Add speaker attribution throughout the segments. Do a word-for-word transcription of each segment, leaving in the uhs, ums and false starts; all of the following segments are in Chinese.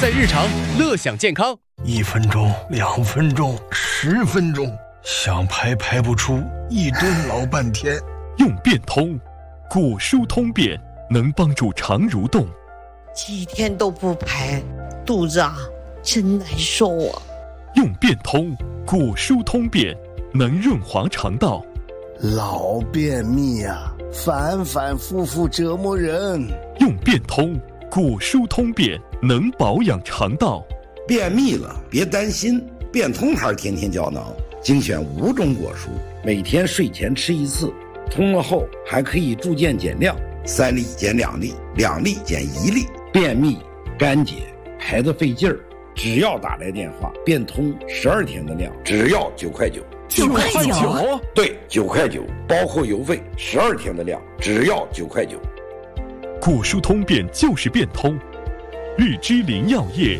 Speaker 1: 在日常，乐享健康。
Speaker 2: 一分钟、两分钟、十分钟，想排排不出，一顿老半天。
Speaker 3: 用变通，果蔬通便能帮助肠蠕动。
Speaker 4: 几天都不排，肚子啊真难受啊。
Speaker 3: 用变通，果蔬通便能润滑肠道。
Speaker 5: 老便秘啊，反反复复折磨人。
Speaker 3: 用变通，果蔬通便能保养肠道。
Speaker 6: 便秘了别担心，变通牌天天胶囊精选五种果蔬，每天睡前吃一次，通了后还可以逐渐减量，三粒减两粒，两粒减一粒。便秘干结排得费劲儿，只要打来电话，变通十二天的量，只要九块九。
Speaker 7: 九块九？
Speaker 6: 对，九块九，包括邮费，十二天的量，只要九块九。
Speaker 3: 果蔬通便就是变通，日之林药业。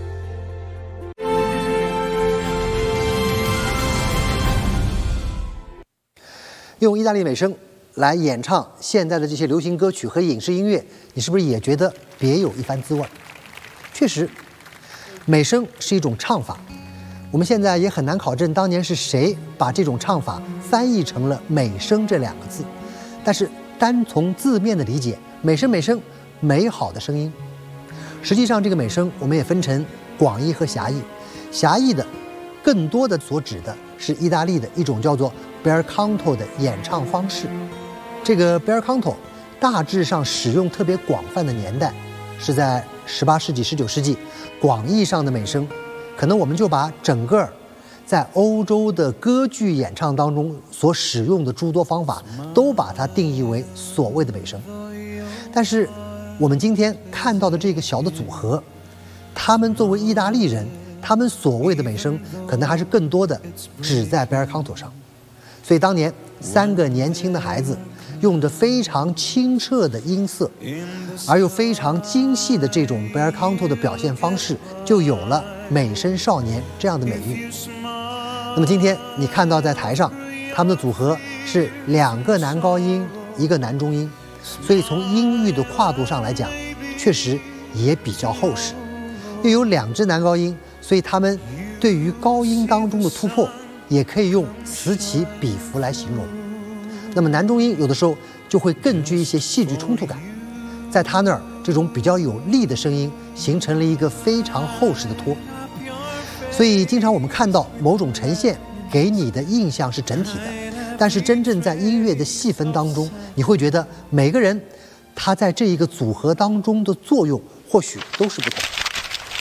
Speaker 8: 用意大利美声来演唱现在的这些流行歌曲和影视音乐，你是不是也觉得别有一番滋味？确实，美声是一种唱法，我们现在也很难考证当年是谁把这种唱法翻译成了美声这两个字。但是单从字面的理解，美声美声，美好的声音。实际上这个美声我们也分成广义和狭义，狭义的更多的所指的是意大利的一种叫做bel canto 的演唱方式。这个 bel canto 大致上使用特别广泛的年代是在十八世纪、十九世纪。广义上的美声，可能我们就把整个在欧洲的歌剧演唱当中所使用的诸多方法，都把它定义为所谓的美声。但是我们今天看到的这个小的组合，他们作为意大利人，他们所谓的美声，可能还是更多的只在 bel canto 上。所以当年三个年轻的孩子用着非常清澈的音色，而又非常精细的这种 bel canto 的表现方式，就有了美声少年这样的美誉。那么今天你看到在台上他们的组合是两个男高音一个男中音，所以从音域的跨度上来讲确实也比较厚实。又有两支男高音，所以他们对于高音当中的突破也可以用此起彼伏来形容。那么男中音有的时候就会更具一些戏剧冲突感，在他那儿这种比较有力的声音形成了一个非常厚实的托。所以经常我们看到某种呈现给你的印象是整体的，但是真正在音乐的细分当中，你会觉得每个人他在这一个组合当中的作用或许都是不同。